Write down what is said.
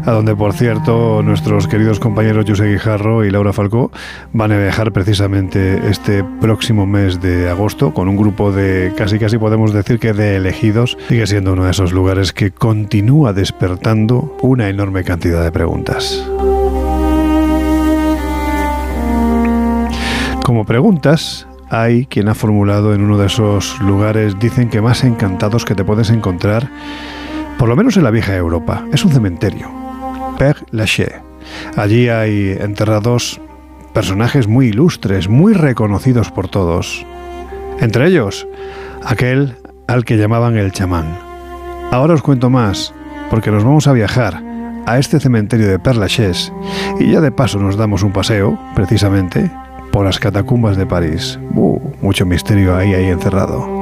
a donde, por cierto, nuestros queridos compañeros José Guijarro y Laura Falcó van a viajar precisamente este próximo mes de agosto con un grupo de casi podemos decir que de elegidos. Sigue siendo uno de esos lugares que continúa despertando una enorme cantidad de preguntas. Como preguntas, hay quien ha formulado en uno de esos lugares, dicen que más encantados que te puedes encontrar, por lo menos en la vieja Europa. Es un cementerio, Père Lachaise. Allí hay enterrados personajes muy ilustres, muy reconocidos por todos. Entre ellos, aquel al que llamaban el chamán. Ahora os cuento más, porque nos vamos a viajar a este cementerio de Père Lachaise y ya de paso nos damos un paseo, precisamente, por las catacumbas de París. Mucho misterio ahí encerrado.